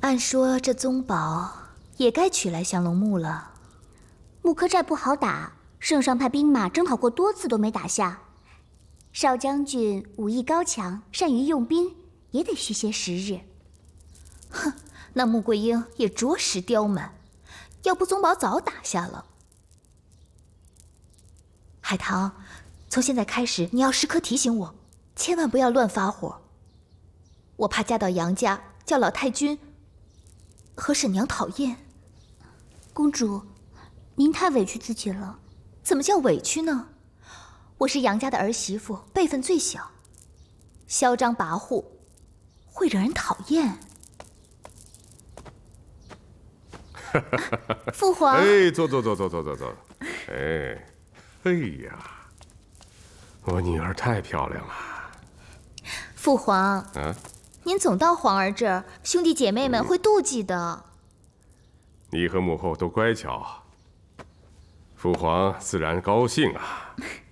按说这宗保也该取来降龙木了。 木柯寨不好打，圣上派兵马征讨过多次都没打下。少将军武艺高强，善于用兵，也得需些时日。 哼，那穆桂英也着实刁蛮，要不宗保早打下了。海棠，从现在开始，你要时刻提醒我，千万不要乱发火。我怕嫁到杨家，叫老太君和婶娘讨厌。 公主，您太委屈自己了。 怎么叫委屈呢？我是杨家的儿媳妇，辈分最小，嚣张跋扈，会惹人讨厌。父皇， 哎，坐。哎呀，我女儿太漂亮了。 父皇，您总到皇儿这儿，兄弟姐妹们会妒忌的。 你和母后都乖巧，父皇自然高兴啊。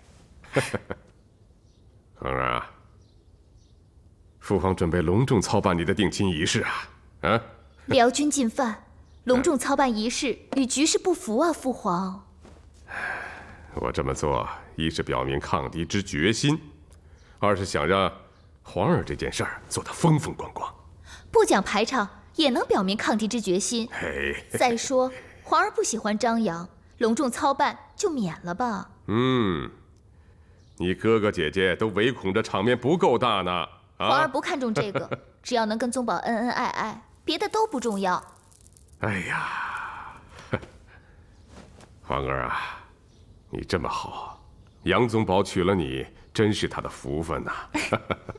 恒儿啊，父皇准备隆重操办你的定亲仪式啊！ 辽军进犯，隆重操办仪式与局势不符啊，父皇。 我这么做，一是表明抗敌之决心，二是想让皇儿这件事儿做得风风光光。 不讲排场也能表明抗敌之决心。再说，皇儿不喜欢张扬，隆重操办就免了吧。 你哥哥姐姐都唯恐这场面不够大呢。 皇儿不看重这个，只要能跟宗保恩恩爱爱，别的都不重要。 哎呀，皇儿啊，你这么好，杨宗保娶了你，真是他的福分呐。